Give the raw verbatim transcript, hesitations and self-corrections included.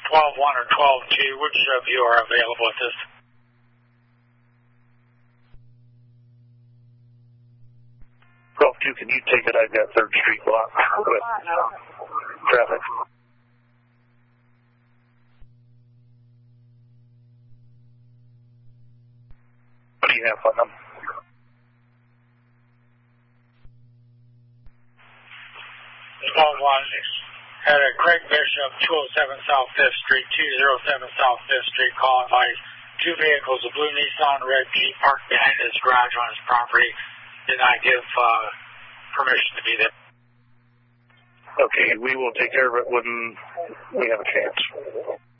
twelve one or twelve two. Which of you are available at this? twelve two, can you take it? I've got third Street blocked with traffic. What do you have on them? twelve one, had a Craig Bishop, two oh seven South fifth Street, two oh seven South fifth Street, call advised two vehicles, a blue Nissan, red Jeep, parked behind his garage on his property. Did not give uh, permission to be there. Okay, we will take care of it when we have a chance.